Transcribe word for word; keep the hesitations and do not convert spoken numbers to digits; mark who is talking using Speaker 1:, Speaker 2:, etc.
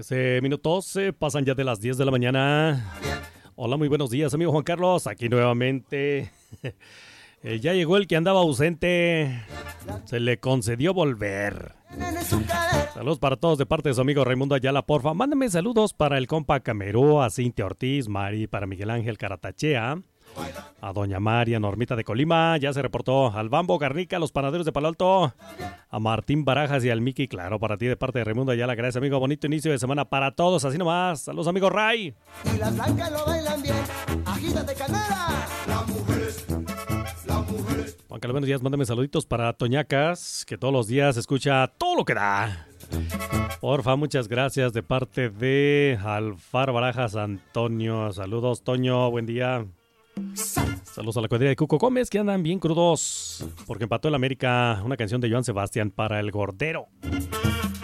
Speaker 1: trece minutos, eh, pasan ya de las diez de la mañana. Hola, muy buenos días, amigo Juan Carlos, aquí nuevamente. eh, ya llegó el que andaba ausente, se le concedió volver. Saludos para todos de parte de su amigo Raimundo Ayala, porfa. Mándame saludos para el compa Camerú, a Cintia Ortiz, Mari, para Miguel Ángel Caratachea, a doña María Normita de Colima, ya se reportó, al Bambo Garnica, a los panaderos de Palo Alto, a Martín Barajas y al Miki, claro, para ti de parte de Raimundo Ayala. Gracias, amigo, bonito inicio de semana para todos, así nomás. Saludos, amigo Ray.
Speaker 2: Y las blancas lo bailan bien, agítate canela. Las mujeres, las mujeres.
Speaker 1: Juan Carlos, buenos días, mándame saluditos para Toñacas, que todos los días escucha todo lo que da. Porfa, muchas gracias de parte de Alfaro Barajas Antonio. Saludos, Toño, buen día. Saludos a la cuadrilla de Cuco Gómez, que andan bien crudos porque empató el América. Una canción de Joan Sebastián para el Gordero.